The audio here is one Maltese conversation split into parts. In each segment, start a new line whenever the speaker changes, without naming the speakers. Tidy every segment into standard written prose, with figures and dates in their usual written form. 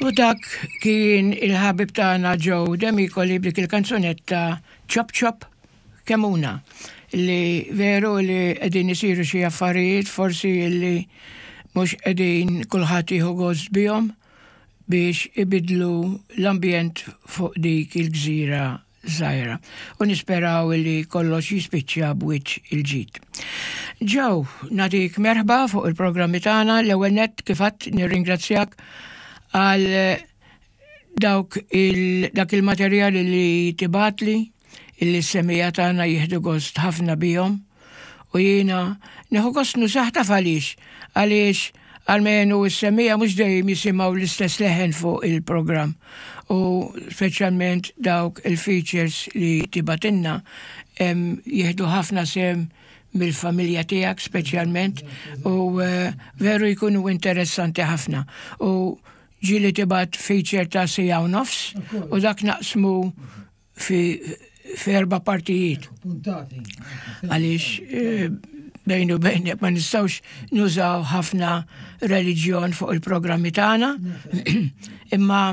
U dak kien il-ħabib tagħna Joe D'Amico li b'dik il-kanzunetta Chop Chop Kemuna li veru li qegħdin isiru xi affarijiet forsi li mhux qegħdin kulħadd jieħu gost bihom biex ibidlu l-ambjent fuq dik il-gżira żgħira. U nisperaw li kollox jispiċċja b'wiċċ il-ġid. Joe, nagħtik merħba fuq il-programmi tagħna l-ewwel nett kif għadd nirringrazzjak għal dak il-materjali li tibatli illi s-semija tagħna jieħdu gost ħafna bihom u jiena neħu gost nusaħ taf għaliex għalmenu s-semija mhux dejjem jisimgħu l-istess leħen fuq il-programm u speċjalment dawk il-features li tibatinna jieħdu ħafna sem mill-familja tiegħek speċjalment u veru jkunu interessanti ħafna u ġili tibat feature ta' sija u nofs u dak naqsmu fi 4 partijiet. Għaliex bejnu bejn ma nistawx nużaw ħafna reliġjon fuq il-programmi tagħna, imma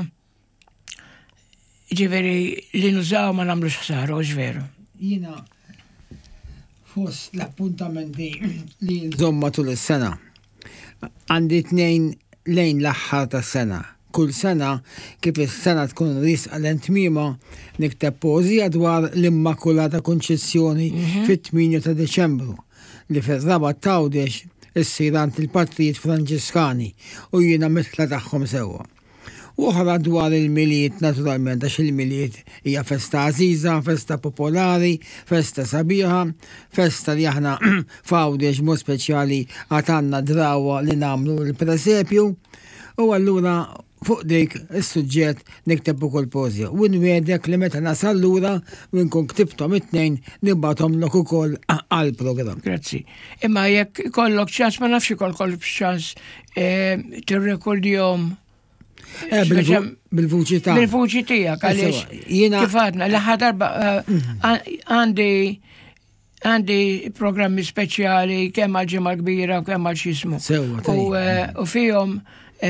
ġiveri li nużaw ma nagħmlux ħsara, veru.
Jiena fost l-appuntamenti li nżomma tul is-sena. Għandi 2 lejn l-aħħar tas-sena. Kull sena kif is-sena tkun risqa l-intmiema nikteb poeżija dwar l-Immakulata Konċezzjoni fit-8 ta' Deċembru li fir-4 ta' Għawdex issir għand il-Patrijiet Franġiskani u jiena mitla tagħhom sewwa. Oħra dwar il-miliet naturalment għax il-miliet hija festa għażiża, festa popolari, festa sabiħa, festa li aħna f'Għawdex mod speċjali għatanna drawa li nagħmlu l-presepju u allura fuq dik is-suġġett nikteb ukoll poeżja. U nwiedek li meta nasal lura u nkun ktibthom it-tnejn nibgħathomlok ukoll għall-programm.
Grazzi. Imma jekk ikollok ċans ma nafx ikollok ċans tirrekordjhom
bil-vuċi ta'
bil-vuċi tiegħek għaliex kif għadna l-aħħar darba għandi programmi speċjali kemm għal-ġimgħa kbira u kemm għal-xismu. U fihom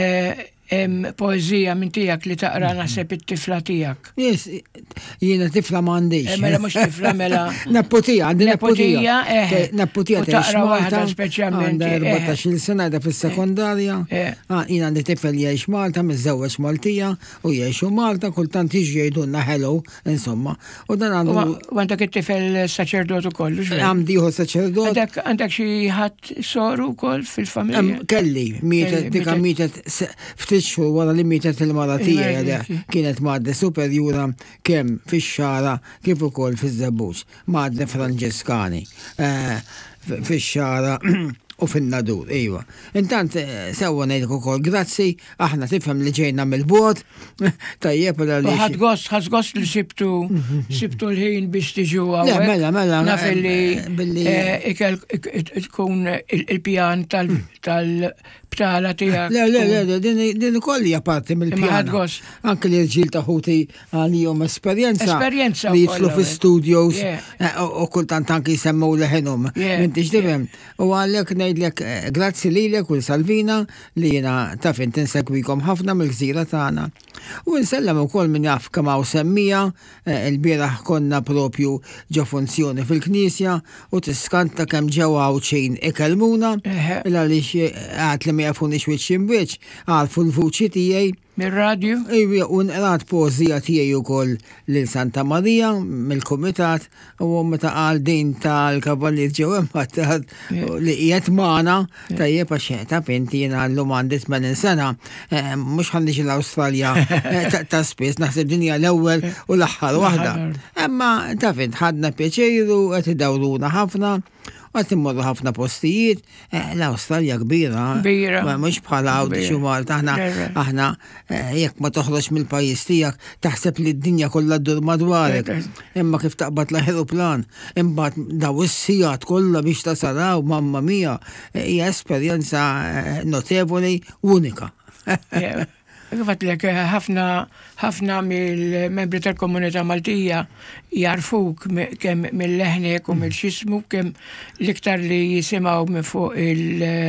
poezija minn tiegħek li taqra naħseb it-tifla tiegħek.
Yes, jiena tifla m'għandix.
Mela mhux tifla mela.
Neppotija, għandi neppotija. Neppotija
taqra waħda speċjalment.
Għandha 14 sena da fis-sekondarja. Jiena għandi tifel jgħix Malta, miżewweġ Maltija u jgħixu Malta, kultant jiġu jgħidulna hello, insomma. U dan għandu.
U għandek it-tifel saċerdot ukoll,
għandi ieħor saċerdot.
Għandek xi ħadd soru wkoll fil-familja?
Kelli, mietet xhur wara li mietet il-mara tiegħi kienet madde superjura kemm fix-xara kif ukoll fiż-żebbuġ. Madde Franġiskani fix-xara u fin-nadur, ejwa. Intant sewwa ngħidlek ukoll grazzi, aħna tifhem li ġejna mill-bogħod. Tajjeb
għaliex. Ħadd gost li sibtu l-ħin biex tiġu
hawnhekk. Mela.
Naf li tkun il-pjan tal-btala tiegħek.
Le, din ukoll hija parti mill-pjan. Anke li l-ġil ta' ħuti għalihom esperjenza li jidħlu fi-studios u kultant anke jsemmew leħinhom. M'intix tifhem. U għalhekk ngħidlek grazzi lilek u l-Salvina li jiena taf int insegwikom ħafna mill-gżira tagħna. U nsellem ukoll min jaf kemm hawn semmija il-bieraħ konna propju ġo funzjoni fil-Knisja u tiskanta kemm ġew hawn ikellmuna għaliex għad li ma jafunix wiċċ imwiċċ għarfu l-vuċi tiegħi
mir-radju?
Ejja, u nqrat poeżija tiegħi wkoll lil Santa Marija mill-Kumitat u meta qal din tal-Kavallier ġew imħattat li qiegħed magħna tajjeb għax taf inti jiena llum għandi 80 sena mhux ħanniġi l-Awstralja ta' spiss naħseb din hija l-ewwel u l-aħħar waħda. Imma taf int ħadna pjaċejru qed idawruna ħafna. Għat immorru ħafna postijiet, l-Awstralja kbira, mux bħala Għawdex u Malta, aħna jekk ma toħroġ mill-pajjiż tiegħek taħseb li d-dinja kollha ddur madwarek. Imma kif taqbad l-aeroplan, imbagħad daw is-sigħat kollha biex tasaraw, mamma mija, hija esperjenza notevoli unika.
Għafatlek, ħafna mill-membri tal-komunità Maltija jarfuk kemm mill-leħnek u mill-xismu kemm l-iktar li jisimaw minn fuq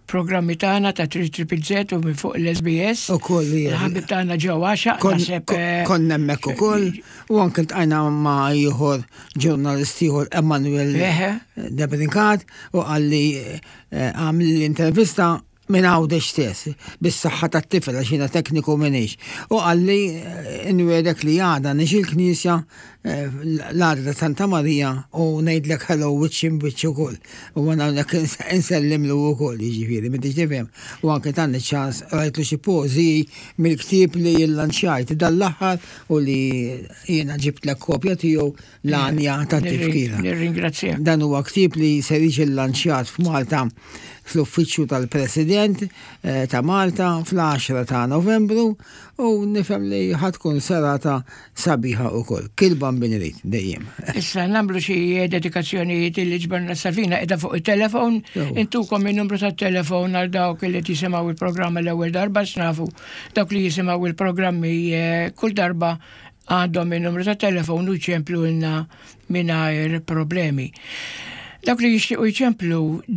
programmi tagħna ta' 3ZZZ u minn fuq l-SBS.
Ukoll
il-ħabib tagħna ġew għaxa naħseb.
Konna hemmhekk ukoll u anke ltqajna ma' ieħor ġurnalist ieħor Emanuel Debrinkat u qalli għamil l-intervista minn għawdex stess, bis-saħħa tat-tifel għax jiena tekniku minix. U għalli nwedek li għada nix il-Knisja l-għada ta' Santa Marija u ngħidlek hello wiċċ imbiċċ ukoll. U għana għonek insellimlu ukoll jiġifieri, m'intix tifhem. U anke tanni ċans rajtlu xi pożi mill-ktieb li jillanċjajt dal-aħħar u li jiena ġibtlek kopja tiegħu l-għanja tat-tifkira.
Nirringrazzjak.
Dan huwa ktieb li se jiġi llanċjat f'Malta fl-uffiċċju tal-President ta' Malta fl-10 ta' Novembru u nifhem li ħatkun serata sabiħa ukoll. Kilban binirit dejjem.
Issa nagħmlu xi dedikazzjonijiet li ġbarna Savina qiegħda fuq it-telefon, intukom in-numru tat-telefon għal dawk li jisimgħu il-programma l-ewwel darba snafu dawk li jisimgħu il-programmi kull darba għandhom in-numru tat-telefon u jċemplu lna mingħajr problemi. Dak li jixtiequ jċemplu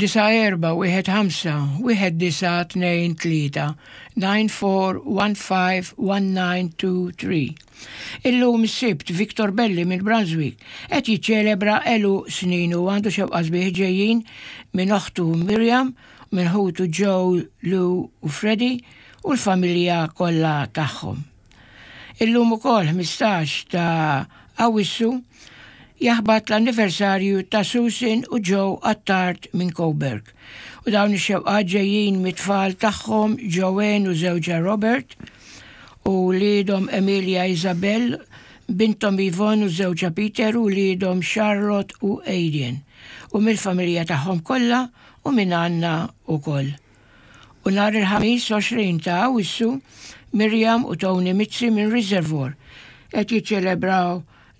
9415-1923. Illum is-Sibt Victor Belli minn Brunswick qed jiċċelebra elu snin u għandu xewqa sbieħ ġejjin minn oħtu Miriam, minn ħutu Joe, Lou u Freddy u l-familja kollha tagħhom. Illum ukoll 15 ta' Awwissu jaħbat l-anniversarju ta' Susan u Joe Attard minn Coburg. U dawn ix-xewqa ġejjin mit-tfal tagħhom Joanne u żewġha Robert u liedhom Emilia Isabel, bintom Yvonne u żewġha Peter u liedhom Charlotte u Adrian. U mill-familja tagħhom kollha u minn Anna ukoll. U nhar il-ħamis 20 ta' Awwissu Miriam u Tony Mizzi minn Reservoir qed jiċċelebraw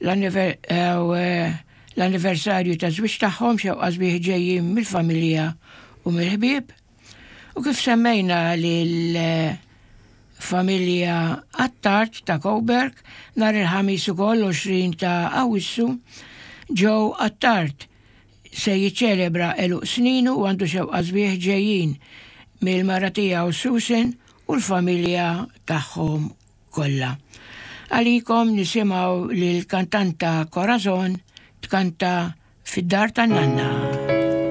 l-anniversarju ta' żwieġ tagħhom xewqa sbieħ ġejjin mill-familja u mill-ħbieb. U kif semmejna lill-familja Attard ta' Coburg nhar il-ħamis ukoll 20 ta' Awwissu Joe Attard se jiċċelebra eluq sninu u għandu xewqa sbieħ ġejjin mill-mara tiegħu Susan u l-familja tagħhom kollha. Għalikom nisimgħu lill-kantanta Corazon tkanta fid-dar tan-nanna.